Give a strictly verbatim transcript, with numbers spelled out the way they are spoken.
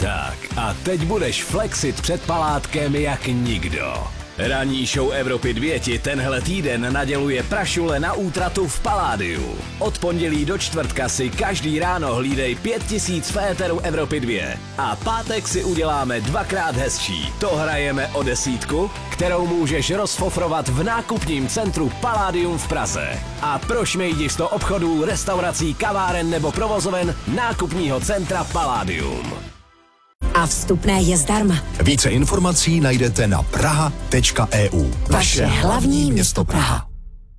Tak a teď budeš flexit před palátkem jak nikdo. Ranní show Evropy dva ti tenhle týden naděluje prašule na útratu v Paládiu. Od pondělí do čtvrtka si každý ráno hlídej pět tisíc v éteru Evropy dva. A pátek si uděláme dvakrát hezčí. To hrajeme o desítku, kterou můžeš rozfofrovat v nákupním centru Paládium v Praze. A prošmejdi sto obchodů, restaurací, kaváren nebo provozoven nákupního centra Paládium. A vstupné je zdarma. Více informací najdete na praha tečka e u. Vaše hlavní město Praha.